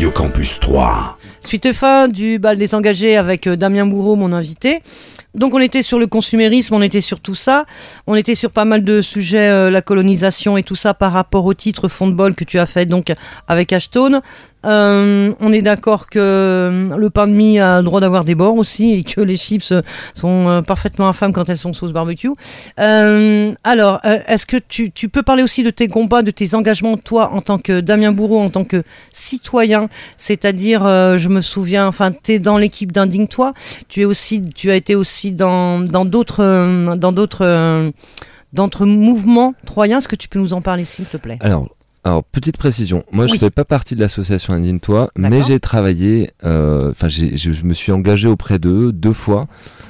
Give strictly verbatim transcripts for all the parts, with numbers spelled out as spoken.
Radio Campus trois. Suite fin du bal des engagés avec Damien Bourreau, mon invité. Donc on était sur le consumérisme, on était sur tout ça. On était sur pas mal de sujets, euh, la colonisation et tout ça par rapport au titre Fond de bol que tu as fait donc avec Ashton. Euh, on est d'accord que le pain de mie a le droit d'avoir des bords aussi et que les chips sont euh, parfaitement infâmes quand elles sont sauce barbecue. Euh, alors, euh, est-ce que tu, tu peux parler aussi de tes combats, de tes engagements, toi, en tant que Damien Bourreau, en tant que citoyen, c'est-à-dire, euh, je me souviens, enfin, t'es dans l'équipe d'Indigne-toi, tu es aussi, tu as été aussi dans, dans d'autres, euh, dans d'autres, euh, d'autres mouvements troyens. Est-ce que tu peux nous en parler, s'il te plaît? Alors, Alors, petite précision, moi oui. je fais pas partie de l'association Indigne-toi, D'accord. mais j'ai travaillé, enfin, euh, je me suis engagé auprès d'eux deux fois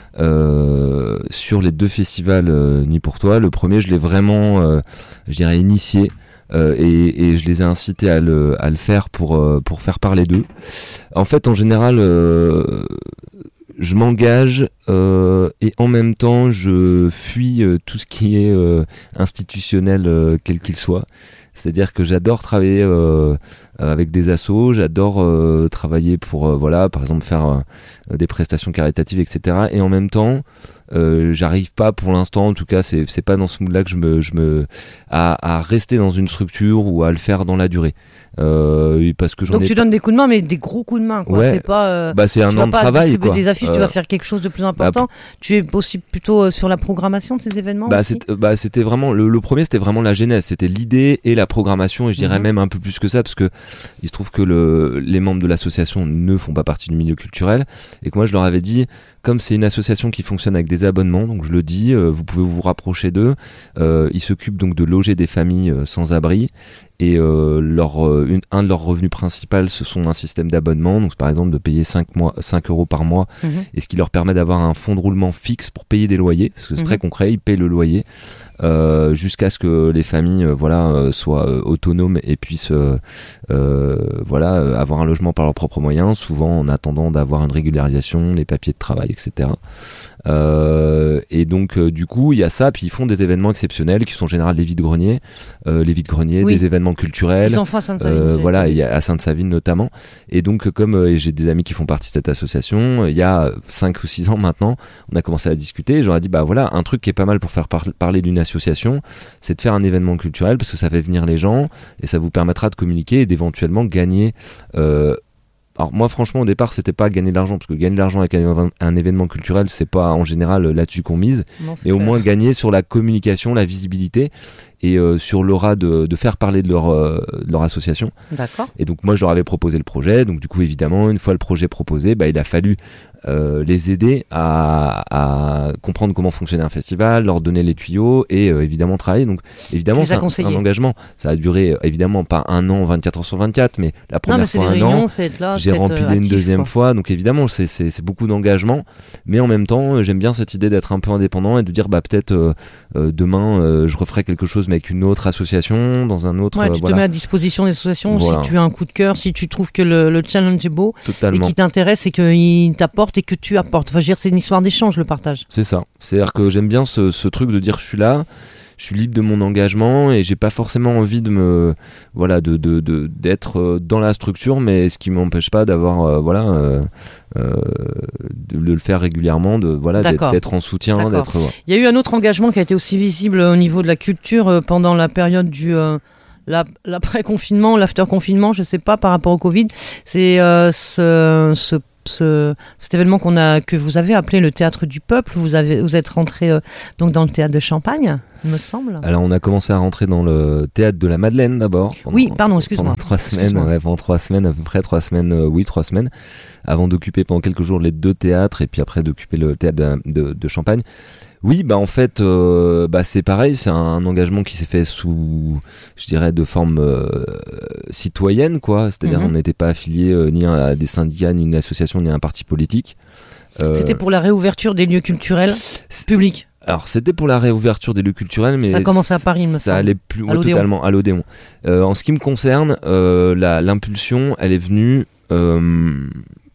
euh, sur les deux festivals euh, Nuit pour toi. Le premier, je l'ai vraiment, euh, je dirais, initié euh, et, et je les ai incités à le, à le faire pour, euh, pour faire parler d'eux. En fait, en général, euh, je m'engage euh, et en même temps, je fuis euh, tout ce qui est euh, institutionnel, euh, quel qu'il soit. C'est-à-dire que j'adore travailler euh, avec des assos, j'adore euh, travailler pour, euh, voilà, par exemple faire euh, des prestations caritatives, et cetera. Et en même temps, euh, j'arrive pas pour l'instant, en tout cas, c'est c'est pas dans ce mood-là que je me, je me, à, à rester dans une structure ou à le faire dans la durée. Euh, parce que j'en Donc ai tu pas... donnes des coups de main, mais des gros coups de main, quoi. Ouais. C'est pas. Euh, bah c'est un tu an vas de pas travail, distribuer quoi. des affiches, euh... tu vas faire quelque chose de plus important. Bah, tu es aussi plutôt sur la programmation de ces événements. Bah, aussi c'était, bah c'était vraiment le, le premier, c'était vraiment la genèse, c'était l'idée et la programmation, et je dirais mm-hmm. même un peu plus que ça, parce que il se trouve que le, les membres de l'association ne font pas partie du milieu culturel, et que moi je leur avais dit, comme c'est une association qui fonctionne avec des abonnements, donc je le dis, euh, vous pouvez vous rapprocher d'eux. Euh, ils s'occupent donc de loger des familles euh, sans abri. Et euh, leur, euh, une, un de leurs revenus principaux, ce sont un système d'abonnement, donc par exemple de payer cinq, mois, cinq euros par mois, mmh. et ce qui leur permet d'avoir un fonds de roulement fixe pour payer des loyers, parce que c'est mmh. très concret, ils payent le loyer, euh, jusqu'à ce que les familles euh, voilà, euh, soient euh, autonomes et puissent euh, euh, voilà, euh, avoir un logement par leurs propres moyens, souvent en attendant d'avoir une régularisation, les papiers de travail, et cetera. Euh, et donc euh, du coup, il y a ça, puis ils font des événements exceptionnels qui sont en général les vides-greniers, euh, les vides-greniers, oui. des événements culturels, à Sainte-Savine, euh, voilà, il y a à Sainte-Savine notamment. Et donc comme euh, j'ai des amis qui font partie de cette association, il y a cinq ou six ans maintenant, on a commencé à discuter, j'aurais dit bah voilà, un truc qui est pas mal pour faire par- parler d'une association, c'est de faire un événement culturel, parce que ça fait venir les gens et ça vous permettra de communiquer et d'éventuellement gagner euh, alors moi franchement au départ c'était pas gagner de l'argent, parce que gagner de l'argent avec un, un événement culturel c'est pas en général là-dessus qu'on mise, non, mais au moins gagner sur la communication, la visibilité et euh, sur l'aura de, de faire parler de leur, euh, de leur association. D'accord. Et donc moi je leur avais proposé le projet, donc du coup évidemment une fois le projet proposé, bah, il a fallu euh, les aider à, à comprendre comment fonctionnait un festival, leur donner les tuyaux et euh, évidemment travailler. Donc évidemment c'est un, c'est un engagement, ça a duré évidemment pas un an, vingt-quatre heures sur vingt-quatre, mais la première non, mais fois un réunions, an, c'est être là, j'ai c'est rempli actif, une deuxième quoi. fois, donc évidemment c'est, c'est, c'est beaucoup d'engagement, mais en même temps j'aime bien cette idée d'être un peu indépendant et de dire bah peut-être euh, euh, demain euh, je referai quelque chose mais avec une autre association, dans un autre... Ouais, tu euh, te voilà. mets à disposition des associations voilà. si tu as un coup de cœur, si tu trouves que le, le challenge est beau. Totalement. Et qui t'intéresse et qu'il t'apporte et que tu apportes. Enfin, je veux dire, c'est une histoire d'échange, le partage. C'est ça. C'est-à-dire que j'aime bien ce, ce truc de dire je suis là, je suis libre de mon engagement et j'ai pas forcément envie de me... Voilà, de, de, de, d'être dans la structure, mais ce qui m'empêche pas d'avoir... Euh, voilà... Euh, Euh, de le faire régulièrement, de voilà, d'être, d'être en soutien, D'accord. d'être. Ouais. Il y a eu un autre engagement qui a été aussi visible au niveau de la culture euh, pendant la période du euh, la, l'après-confinement, l'after-confinement, je sais pas par rapport au Covid. C'est euh, ce, ce Ce, cet événement qu'on a, que vous avez appelé le théâtre du peuple. Vous, avez, vous êtes rentré euh, donc dans le théâtre de Champagne, il me semble. Alors on a commencé à rentrer dans le théâtre de la Madeleine d'abord. Pendant, oui, pardon, excuse-moi. Pendant trois excuse-moi. semaines, ouais, pendant trois semaines à peu près, trois semaines, euh, oui, trois semaines, avant d'occuper pendant quelques jours les deux théâtres et puis après d'occuper le théâtre de, de, de Champagne. Oui, bah en fait, euh, bah c'est pareil, c'est un engagement qui s'est fait sous, je dirais, de forme euh, citoyenne, quoi. C'est-à-dire, mm-hmm. on n'était pas affilié euh, ni à des syndicats, ni une association, ni à un parti politique. Euh, C'était pour la réouverture des lieux culturels publics. Alors c'était pour la réouverture des lieux culturels, mais ça a commencé à Paris, me semble. Ça allait plus ouais, totalement à l'Odéon. Euh, en ce qui me concerne, euh, la, l'impulsion, elle est venue. Euh,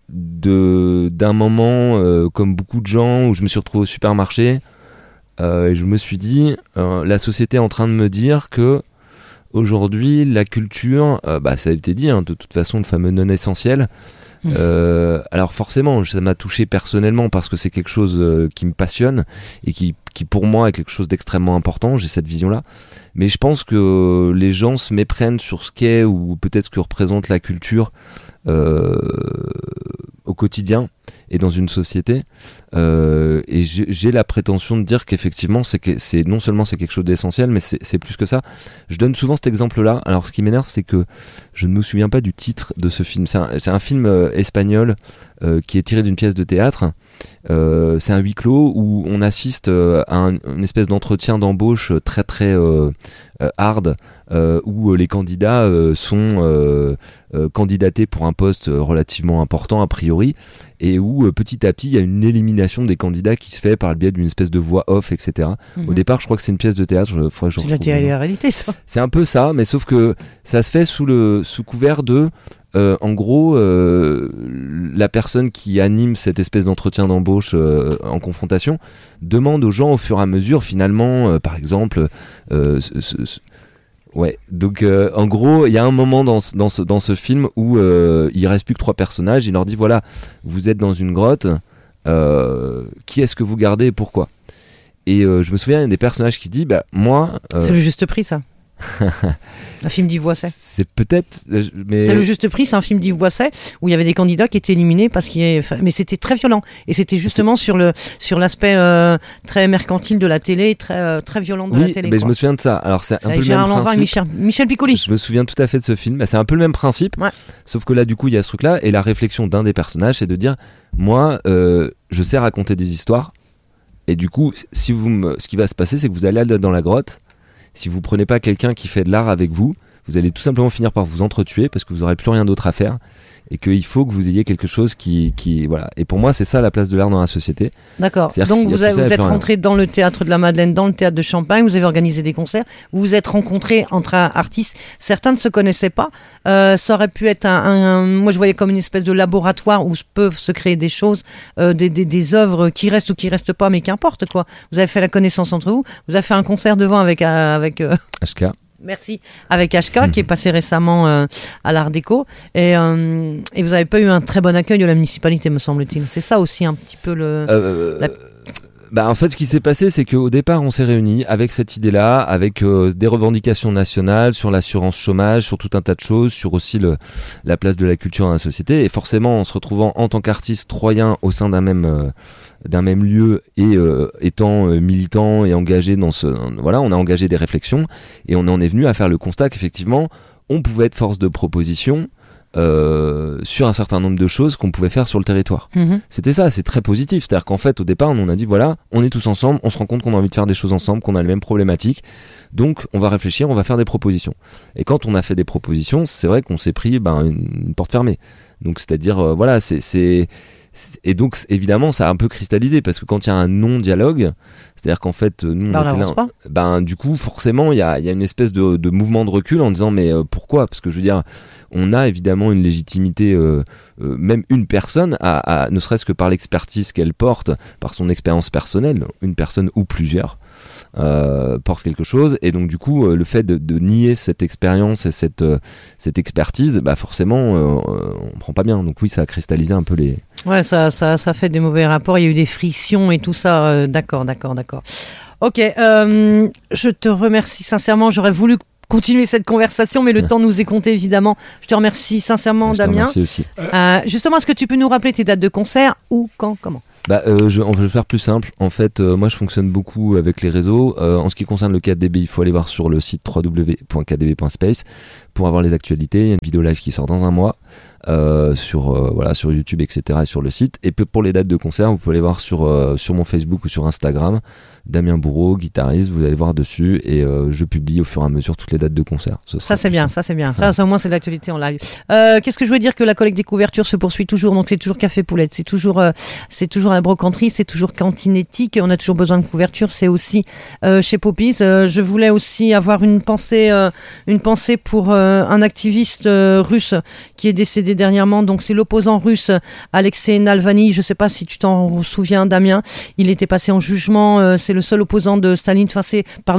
de d'un moment euh, comme beaucoup de gens où je me suis retrouvé au supermarché euh, et je me suis dit euh, la société est en train de me dire que aujourd'hui, la culture, euh, bah, ça a été dit, hein, de toute façon, le fameux non essentiel. Mmh. Euh, alors forcément, ça m'a touché personnellement parce que c'est quelque chose euh, qui me passionne et qui, qui pour moi est quelque chose d'extrêmement important. J'ai cette vision-là. Mais je pense que les gens se méprennent sur ce qu'est ou peut-être ce que représente la culture euh, au quotidien et dans une société. Euh, et j'ai, j'ai la prétention de dire qu'effectivement, c'est, que, c'est non seulement c'est quelque chose d'essentiel, mais c'est, c'est plus que ça. Je donne souvent cet exemple-là. Alors, ce qui m'énerve, c'est que je ne me souviens pas du titre de ce film. C'est un, c'est un film euh, espagnol euh, qui est tiré d'une pièce de théâtre. Euh, c'est un huis clos où on assiste euh, à un, une espèce d'entretien d'embauche très très euh, euh, hard, euh, où les candidats euh, sont euh, euh, candidatés pour un poste relativement important a priori, et où euh, petit à petit il y a une élimination des candidats qui se fait par le biais d'une espèce de voix off, et cetera. Mm-hmm. Au départ, je crois que c'est une pièce de théâtre. Je, faudrait que je c'est la télé-réalité, ça. C'est un peu ça, mais sauf que ça se fait sous le sous couvert de Euh, en gros, euh, la personne qui anime cette espèce d'entretien d'embauche euh, en confrontation demande aux gens au fur et à mesure, finalement, euh, par exemple, euh, ce, ce, ce... ouais. Donc, euh, en gros, il y a un moment dans ce, dans ce, dans ce film où euh, il reste plus que trois personnages. Il leur dit voilà, vous êtes dans une grotte. Euh, qui est-ce que vous gardez et pourquoi ? Et euh, je me souviens, il y a des personnages qui disent bah moi. Euh... C'est le juste prix, ça. Un film d'Yves Boisset. C'est peut-être. Mais... C'est le juste prix, c'est un film d'Yves Boisset où il y avait des candidats qui étaient éliminés parce qu'il y avait... mais c'était très violent et c'était justement c'est... sur le sur l'aspect euh, très mercantile de la télé, très euh, très violent de oui, la télé. Mais quoi. je me souviens de ça. Alors c'est, c'est un peu le même principe. Michel, Michel Piccoli. Je me souviens tout à fait de ce film. Bah, c'est un peu le même principe. Ouais. Sauf que là, du coup, il y a ce truc-là et la réflexion d'un des personnages, c'est de dire moi, euh, je sais raconter des histoires et du coup, si vous me... ce qui va se passer, c'est que vous allez aller dans la grotte. Si vous prenez pas quelqu'un qui fait de l'art avec vous, vous allez tout simplement finir par vous entretuer parce que vous aurez plus rien d'autre à faire et qu'il faut que vous ayez quelque chose qui, qui voilà. Et pour moi, c'est ça la place de l'art dans la société. D'accord. C'est-à-dire donc vous, a, vous êtes rien. rentré dans le théâtre de la Madeleine, dans le théâtre de Champagne, vous avez organisé des concerts, vous vous êtes rencontrés entre artistes. Certains ne se connaissaient pas. Euh, ça aurait pu être un, un, un, moi je voyais comme une espèce de laboratoire où peuvent se créer des choses, euh, des, des, des œuvres qui restent ou qui restent pas, mais qu'importe quoi. Vous avez fait la connaissance entre vous. Vous avez fait un concert devant avec euh, avec. Euh... H K. Merci. Avec H K, mmh. qui est passé récemment euh, à l'Art Déco. Et, euh, et vous n'avez pas eu un très bon accueil de la municipalité, me semble-t-il. C'est ça aussi un petit peu le... Euh, la... Bah en fait, ce qui s'est passé, c'est qu'au départ, on s'est réunis avec cette idée-là, avec euh, des revendications nationales sur l'assurance chômage, sur tout un tas de choses, sur aussi le, la place de la culture dans la société. Et forcément, en se retrouvant en tant qu'artiste troyen au sein d'un même... Euh, d'un même lieu et euh, étant euh, militant et engagé dans ce voilà on a engagé des réflexions et on en est venu à faire le constat qu'effectivement on pouvait être force de proposition euh, sur un certain nombre de choses qu'on pouvait faire sur le territoire. Mmh. C'était ça, c'est très positif, c'est-à-dire qu'en fait au départ on a dit voilà on est tous ensemble, on se rend compte qu'on a envie de faire des choses ensemble, qu'on a les mêmes problématiques, donc on va réfléchir, on va faire des propositions. Et quand on a fait des propositions, c'est vrai qu'on s'est pris ben, une, une porte fermée, donc c'est-à-dire euh, voilà c'est, c'est et donc évidemment ça a un peu cristallisé parce que quand il y a un non-dialogue, c'est-à-dire qu'en fait nous bah, on, on était là, ben du coup forcément il y a, y a une espèce de, de mouvement de recul en disant mais euh, pourquoi, parce que je veux dire on a évidemment une légitimité, euh, euh, même une personne à, à, ne serait-ce que par l'expertise qu'elle porte, par son expérience personnelle, une personne ou plusieurs Euh, porte quelque chose, et donc du coup euh, le fait de, de nier cette expérience et cette, euh, cette expertise, bah forcément euh, on prend pas bien, donc oui ça a cristallisé un peu les... Ouais, ça, ça, ça fait des mauvais rapports, il y a eu des frictions et tout ça, euh, d'accord, d'accord, d'accord. Ok, euh, je te remercie sincèrement, j'aurais voulu continuer cette conversation, mais le ouais. temps nous est compté évidemment. Je te remercie sincèrement, je Damien. Je te remercie aussi. Euh, justement, est-ce que tu peux nous rappeler tes dates de concert, où, quand, comment ? Bah, euh, je, on va faire plus simple. En fait, euh, moi, je fonctionne beaucoup avec les réseaux. Euh, en ce qui concerne le quatre D B, il faut aller voir sur le site w w w point quatre d b point space pour avoir les actualités. Il y a une vidéo live qui sort dans un mois euh, sur euh, voilà sur YouTube, et cetera, et sur le site. Et pour les dates de concert, vous pouvez aller voir sur euh, sur mon Facebook ou sur Instagram. Damien Bourreau, guitariste, vous allez voir dessus, et euh, je publie au fur et à mesure toutes les dates de concert. Ça c'est bien, ça c'est bien. Ça, ça au moins c'est de l'actualité en live. Euh, qu'est-ce que je veux dire, que la collecte des couvertures se poursuit toujours, donc c'est toujours Café Poulette, c'est toujours euh, c'est toujours la brocanterie, c'est toujours Cantinétique, on a toujours besoin de couverture, c'est aussi euh, chez Poppies. Euh, je voulais aussi avoir une pensée euh, une pensée pour euh, un activiste euh, russe qui est décédé dernièrement, donc c'est l'opposant russe Alexei Navalny. Je sais pas si tu t'en souviens, Damien, il était passé en jugement, euh, c'est le seul opposant de Staline, enfin c'est, pardon,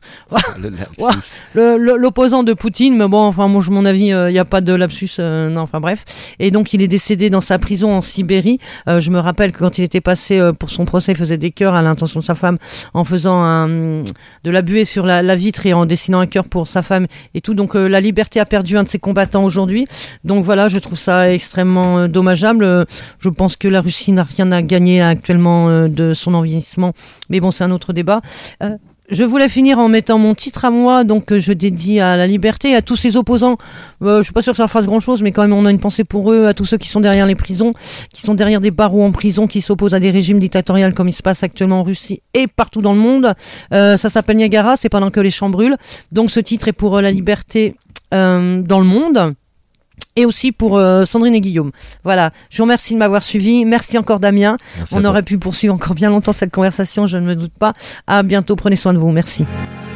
Le lapsus. le, le, l'opposant de Poutine, mais bon, enfin, moi, mon avis, il euh, n'y a pas de lapsus, euh, non, enfin bref. Et donc, il est décédé dans sa prison en Sibérie. Euh, je me rappelle que quand il était passé euh, pour son procès, il faisait des cœurs à l'intention de sa femme en faisant un, de la buée sur la, la vitre et en dessinant un cœur pour sa femme et tout. Donc, euh, la liberté a perdu un de ses combattants aujourd'hui. Donc voilà, je trouve ça extrêmement euh, dommageable. Euh, je pense que la Russie n'a rien à gagner actuellement euh, de son envahissement. Mais bon, c'est un autre débat. Euh, Je voulais finir en mettant mon titre à moi, donc euh, je dédie à la liberté, à tous ces opposants. Euh, je suis pas sûr que ça fasse grand-chose, mais quand même on a une pensée pour eux, à tous ceux qui sont derrière les prisons, qui sont derrière des barreaux en prison, qui s'opposent à des régimes dictatoriaux comme il se passe actuellement en Russie et partout dans le monde. Euh, ça s'appelle Niagara, c'est pendant que les champs brûlent. Donc ce titre est pour euh, la liberté euh, dans le monde. Et aussi pour euh, Sandrine et Guillaume. Voilà, je vous remercie de m'avoir suivi. Merci encore Damien. Merci On aurait pu poursuivre encore bien longtemps cette conversation, je ne me doute pas. À bientôt, prenez soin de vous. Merci.